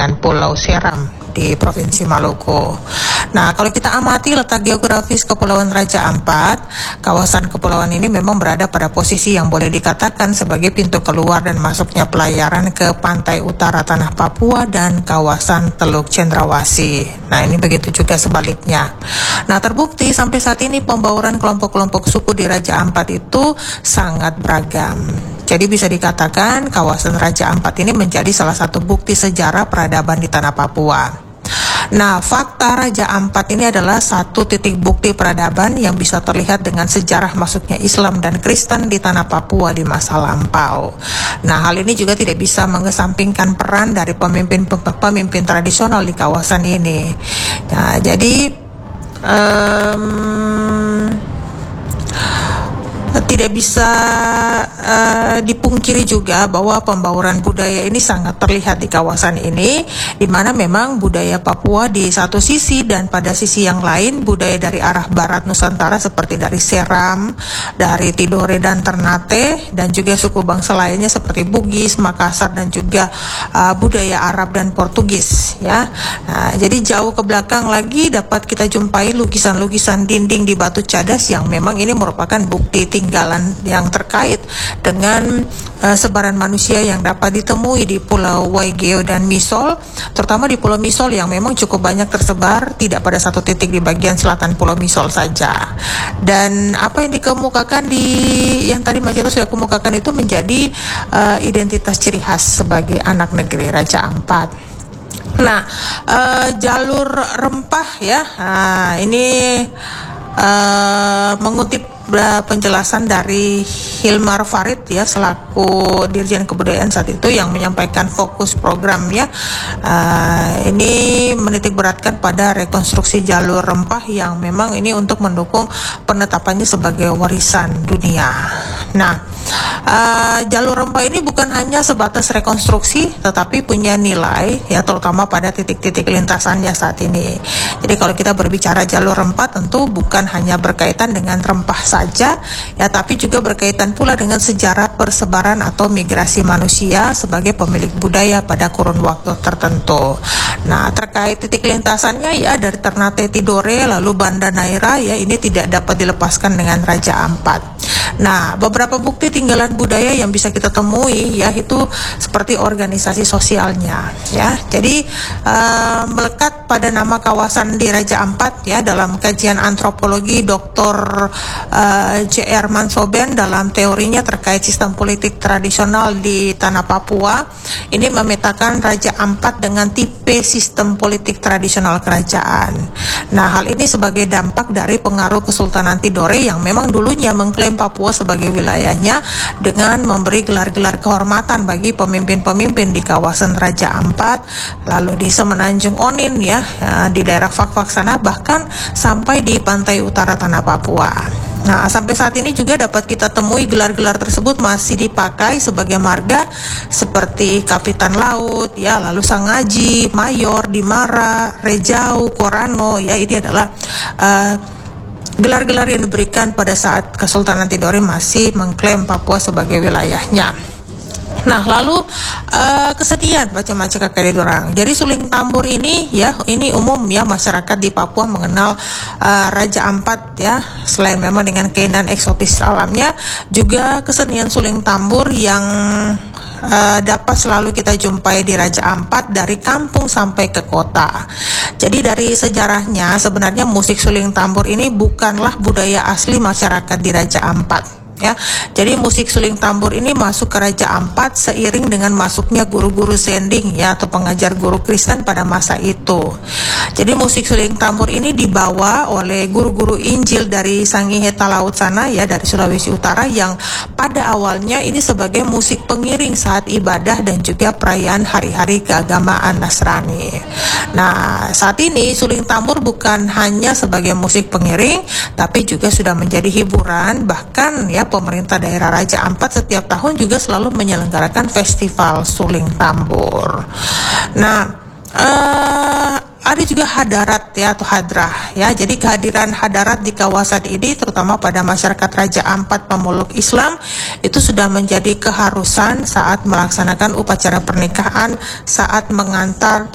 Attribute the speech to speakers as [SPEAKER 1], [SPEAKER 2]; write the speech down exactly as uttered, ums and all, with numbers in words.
[SPEAKER 1] dengan Pulau Seram di Provinsi Maluku. Nah, kalau kita amati letak geografis Kepulauan Raja Ampat, kawasan kepulauan ini memang berada pada posisi yang boleh dikatakan sebagai pintu keluar dan masuknya pelayaran ke pantai utara tanah Papua dan kawasan Teluk Cendrawasih. Nah, ini begitu juga sebaliknya. Nah, terbukti sampai saat ini pembauran kelompok-kelompok suku di Raja Ampat itu sangat beragam. Jadi bisa dikatakan kawasan Raja Ampat ini menjadi salah satu bukti sejarah peradaban di tanah Papua. Nah, fakta Raja Ampat ini adalah satu titik bukti peradaban yang bisa terlihat dengan sejarah masuknya Islam dan Kristen di tanah Papua di masa lampau. Nah, hal ini juga tidak bisa mengesampingkan peran dari pemimpin-pemimpin tradisional di kawasan ini. Nah, jadi um, tidak bisa uh, dipungkiri juga bahwa pembauran budaya ini sangat terlihat di kawasan ini, di mana memang budaya Papua di satu sisi dan pada sisi yang lain budaya dari arah barat Nusantara seperti dari Seram, dari Tidore dan Ternate, dan juga suku bangsa lainnya seperti Bugis, Makassar, dan juga uh, budaya Arab dan Portugis. Ya, nah, jadi jauh ke belakang lagi dapat kita jumpai lukisan-lukisan dinding di batu cadas yang memang ini merupakan bukti tinggalan yang terkait dengan uh, sebaran manusia yang dapat ditemui di Pulau Waigeo dan Misol, terutama di Pulau Misol yang memang cukup banyak tersebar, tidak pada satu titik di bagian selatan Pulau Misol saja. Dan apa yang dikemukakan di yang tadi Mas Jero sudah kemukakan itu menjadi uh, identitas ciri khas sebagai anak negeri Raja Ampat. Nah, uh, jalur rempah ya, nah, ini uh, mengutip penjelasan dari Hilmar Farid ya selaku Dirjen Kebudayaan saat itu yang menyampaikan fokus programnya. Uh, ini menitik beratkan pada rekonstruksi jalur rempah yang memang ini untuk mendukung penetapannya sebagai warisan dunia. Nah, uh, jalur rempah ini bukan hanya sebatas rekonstruksi tetapi punya nilai ya terutama pada titik-titik lintasannya saat ini. Jadi kalau kita berbicara jalur rempah tentu bukan hanya berkaitan dengan rempah saja ya, tapi juga berkaitan pula dengan sejarah persebaran atau migrasi manusia sebagai pemilik budaya pada kurun waktu tertentu. Nah, terkait titik lintasannya ya dari Ternate Tidore lalu Banda Naira ya, ini tidak dapat dilepaskan dengan Raja Ampat. Nah, beberapa bukti tinggalan budaya yang bisa kita temui ya itu seperti organisasi sosialnya ya. Jadi uh, melekat pada nama kawasan di Raja Ampat ya dalam kajian antropologi Doktor uh, J R Mansoben dalam teorinya terkait sistem politik tradisional di tanah Papua ini memetakan Raja Ampat dengan tipe sistem politik tradisional kerajaan. Nah, hal ini sebagai dampak dari pengaruh Kesultanan Tidore yang memang dulunya mengklaim Papua sebagai wilayahnya dengan memberi gelar-gelar kehormatan bagi pemimpin-pemimpin di kawasan Raja Ampat, lalu di Semenanjung Onin ya, ya di daerah Fak-Fak sana, bahkan sampai di pantai utara tanah Papua. Nah, sampai saat ini juga dapat kita temui gelar-gelar tersebut masih dipakai sebagai marga seperti Kapitan Laut, ya, lalu Sangaji, Mayor, Dimara, Rejau, Korano, ya ini adalah uh, gelar-gelar yang diberikan pada saat Kesultanan Tidore masih mengklaim Papua sebagai wilayahnya. Nah, lalu uh, kesedihan macam-macam kakek dorang. Jadi suling tambur ini ya, ini umum ya masyarakat di Papua mengenal uh, Raja Ampat ya. Selain memang dengan keindahan eksotis alamnya, juga kesenian suling tambur yang uh, dapat selalu kita jumpai di Raja Ampat dari kampung sampai ke kota. Jadi dari sejarahnya sebenarnya musik suling tambur ini bukanlah budaya asli masyarakat di Raja Ampat. Ya, jadi musik suling tambur ini masuk ke Raja Ampat seiring dengan masuknya guru-guru sending ya atau pengajar guru Kristen pada masa itu. Jadi musik suling tambur ini dibawa oleh guru-guru Injil dari Sangihe Talaut sana ya, dari Sulawesi Utara, yang pada awalnya ini sebagai musik pengiring saat ibadah dan juga perayaan hari-hari keagamaan Nasrani. Nah, saat ini suling tambur bukan hanya sebagai musik pengiring tapi juga sudah menjadi hiburan, bahkan ya pemerintah daerah Raja Ampat setiap tahun juga selalu menyelenggarakan festival suling tambur. Nah, uh, ada juga hadarat ya atau hadrah ya. Jadi kehadiran hadarat di kawasan ini terutama pada masyarakat Raja Ampat pemeluk Islam itu sudah menjadi keharusan saat melaksanakan upacara pernikahan, saat mengantar